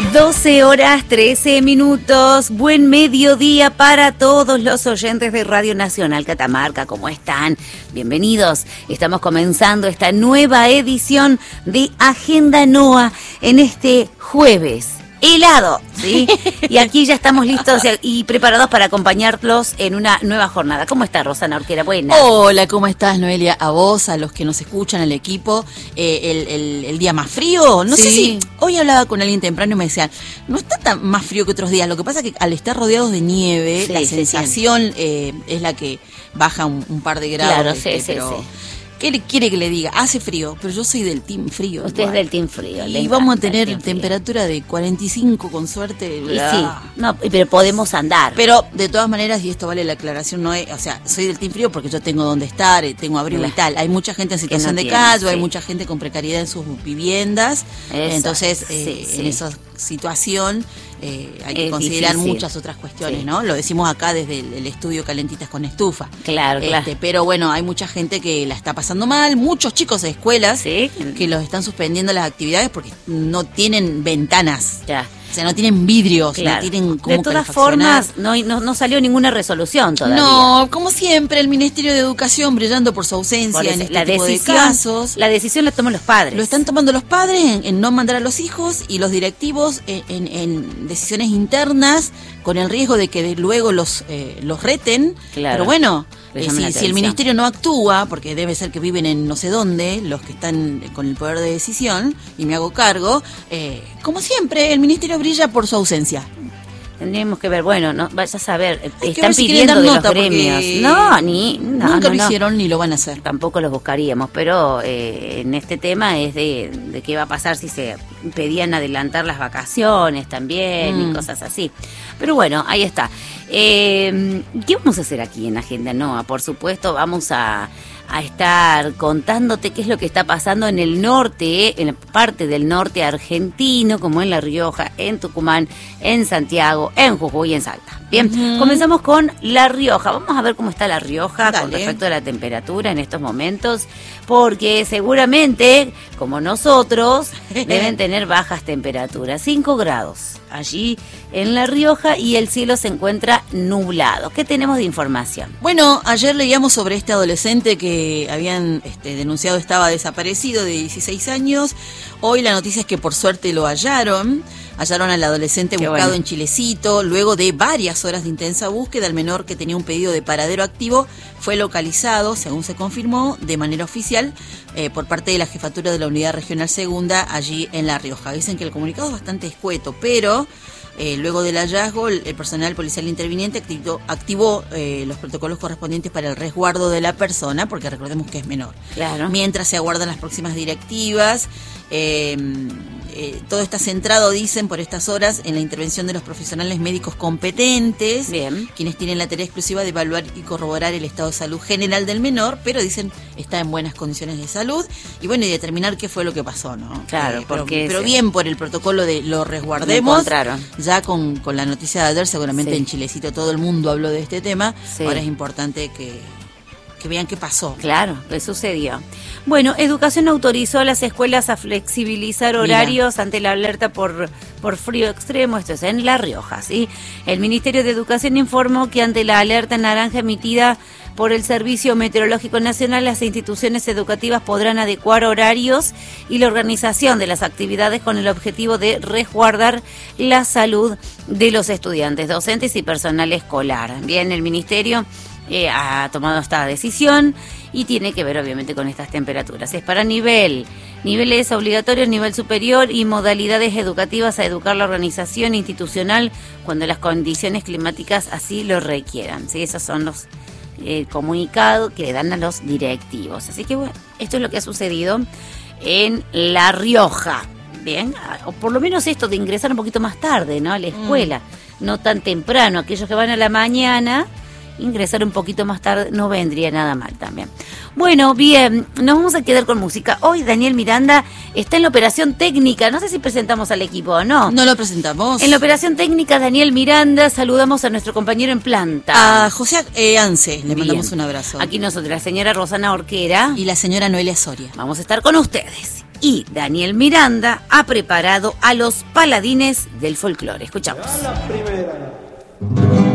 12 horas 13 minutos, buen mediodía para todos los oyentes de Radio Nacional Catamarca, ¿cómo están? Bienvenidos, estamos comenzando esta nueva edición de Agenda NOA en este jueves helado, ¿sí? Y aquí ya estamos listos y preparados para acompañarlos en una nueva jornada. ¿Cómo está Rosana Orquera? Buena. Hola, ¿cómo estás, Noelia? A vos, a los que nos escuchan, al equipo. El día más frío, no sé si... Hoy hablaba con alguien temprano y me decían, no está tan más frío que otros días. Lo que pasa es que al estar rodeados de nieve, la sensación es la que baja un par de grados. Claro, pero... ¿Qué le quiere que le diga? Hace frío, pero yo soy del team frío. Usted es del team frío. Y vamos a tener temperatura de 45 con suerte. Y sí, no, pero podemos andar. Pero de todas maneras, y esto vale la aclaración, no es, o sea, soy del team frío porque yo tengo donde estar, tengo abrigo y tal. Hay mucha gente en situación de calle, hay mucha gente con precariedad en sus viviendas. Entonces, en esa situación hay que considerar muchas otras cuestiones, ¿no? Lo decimos acá desde el estudio Calentitas con Estufa. Claro. Pero bueno, hay mucha gente que la está pasando mal, muchos chicos de escuelas que los están suspendiendo las actividades porque no tienen ventanas. Ya. O sea, no tienen vidrios, no tienen cómo de todas formas, no salió ninguna resolución todavía. No, como siempre, el Ministerio de Educación brillando por su ausencia en este tipo de casos. La decisión la toman los padres. Lo están tomando los padres en no mandar a los hijos y los directivos en decisiones internas con el riesgo de que luego los reten. Claro. Pero bueno, si el Ministerio no actúa, porque debe ser que viven en no sé dónde, los que están con el poder de decisión, y me hago cargo, como siempre, el Ministerio brilla por su ausencia. Tendríamos que ver, bueno, no vayas a saber, están pidiendo de los gremios. Nunca lo hicieron ni lo van a hacer. Tampoco los buscaríamos, pero en este tema es de qué va a pasar si se pedían adelantar las vacaciones también y cosas así. Pero bueno, ahí está. ¿Qué vamos a hacer aquí en Agenda NOA? Por supuesto, vamos a estar contándote qué es lo que está pasando en el norte, en la parte del norte argentino, como en La Rioja, en Tucumán, en Santiago, en Jujuy y en Salta. Bien, comenzamos con La Rioja. Vamos a ver cómo está La Rioja con respecto a la temperatura en estos momentos, porque seguramente, como nosotros, deben tener bajas temperaturas, 5 grados allí en La Rioja y el cielo se encuentra nublado. ¿Qué tenemos de información? Bueno, ayer leíamos sobre este adolescente que habían denunciado estaba desaparecido de 16 años. Hoy la noticia es que por suerte lo hallaron. Hallaron al adolescente buscado en Chilecito. Luego de varias horas de intensa búsqueda, el menor que tenía un pedido de paradero activo fue localizado, según se confirmó, de manera oficial por parte de la Jefatura de la Unidad Regional Segunda allí en La Rioja. Dicen que el comunicado es bastante escueto, pero luego del hallazgo, el personal policial interviniente activó los protocolos correspondientes para el resguardo de la persona, porque recordemos que es menor. Claro. Mientras se aguardan las próximas directivas, todo está centrado, dicen, por estas horas en la intervención de los profesionales médicos competentes, quienes tienen la tarea exclusiva de evaluar y corroborar el estado de salud general del menor, pero dicen está en buenas condiciones de salud y bueno, y determinar qué fue lo que pasó, ¿no? Claro, pero bien por el protocolo de lo resguardemos. Ya con la noticia de ayer, seguramente en Chilecito todo el mundo habló de este tema. Ahora es importante que vean qué pasó. Claro, qué sucedió. Bueno, Educación autorizó a las escuelas a flexibilizar horarios ante la alerta por frío extremo, esto es en La Rioja, ¿sí? El Ministerio de Educación informó que ante la alerta naranja emitida por el Servicio Meteorológico Nacional, las instituciones educativas podrán adecuar horarios y la organización de las actividades con el objetivo de resguardar la salud de los estudiantes, docentes y personal escolar. Bien, el Ministerio ha tomado esta decisión y tiene que ver obviamente con estas temperaturas. Es para niveles obligatorios, nivel superior y modalidades educativas a educar la organización institucional cuando las condiciones climáticas así lo requieran. ¿Sí? Esos son los comunicados que le dan a los directivos. Así que bueno, esto es lo que ha sucedido en La Rioja. Bien, o por lo menos esto de ingresar un poquito más tarde, ¿no? A la escuela, no tan temprano. Aquellos que van a la mañana, ingresar un poquito más tarde no vendría nada mal también. Bueno, bien, nos vamos a quedar con música. Hoy Daniel Miranda está en la operación técnica. No sé si presentamos al equipo o no. No lo presentamos. En la operación técnica, Daniel Miranda. Saludamos a nuestro compañero en planta. A José Anse, le mandamos un abrazo. Aquí nosotros, la señora Rosana Orquera. Y la señora Noelia Soria. Vamos a estar con ustedes. y Daniel Miranda ha preparado a los paladines del folclore. Escuchamos. La primera.